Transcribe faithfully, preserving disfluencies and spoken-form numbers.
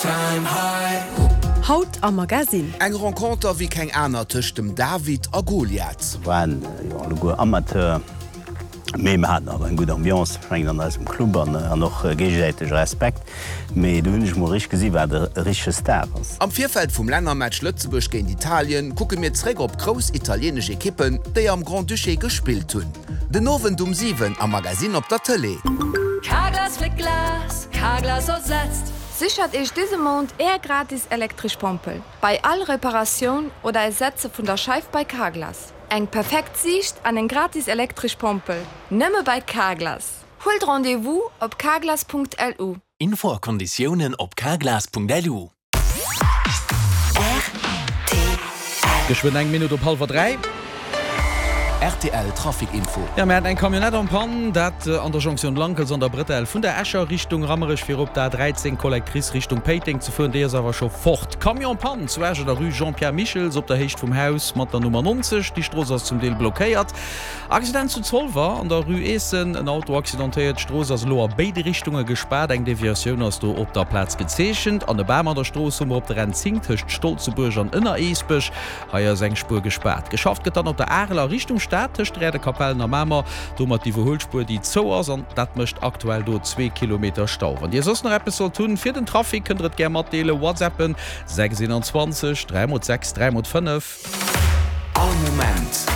Haut am Magasin. Eng Renkonter wie keng aner tëcht dem David a Goliath. Waren ja, go Amateur méi hat awer en gut Ambiance eng an als dem Club an an noch äh, gegéiteg Respekt. méi du hunnech mo rich gesi war der riche Star. Am Vierfeld vum Lännermatch Lützeburg géint Italien kucke mir zräg op gros italiensche Kippen, déi am Grand Duché gespielt hunn. Den Nowen um sieben am Magasin op der Tele. Carglass fliegt Glas, Carglass ersetzt. Sichert ich diesen Monat eher gratis elektrisch Pompel. Bei all Reparation oder Ersätze von der Scheibe bei Carglass. Eng perfekt Sicht an den gratis elektrisch Pompel. Nimme bei Carglass. Holt Rendezvous op carglass punkt l u. Infokonditionen op carglass punkt l u. Geschwind eng Minute op halb drei. R T L Trafikinfo. Ja, man hat ein Kamionett am Pan, dat äh, an der Jonction Lankels an der Brittel von der Escher Richtung Rammerisch für op der dreizehn Kollektris Richtung Peiting zu führen, der ist aber schon fort. Kamion Pan, zu Escher der Rue Jean-Pierre Michels, op der Hecht vom Haus, mit der Nummer neunzig, die Straße ist zum Teil blockiert. Accident zu Zollver, an der Rue Essen, ein Auto accidentiert, die Straße ist lower beide Richtungen gesperrt, eng Deviation hast du op der Platz gezeichnet. An der Bämer der Straße, um op der Renzing, zwischen Stolzenburg und Inner Eisbüsch, hat er seine Spur gesperrt. Geschafft geht dann op der Arler Richtung Städte, Kapellen am Mammer, do mat die Verholspur die zo ass an dat mcht aktuell do zwei Kilometer Stau. An Dir sos noch App soll tun fir den Trafik kënnet ger mat Deele WhatsAppen sechs zwei drei sechs drei fünf. All Moment.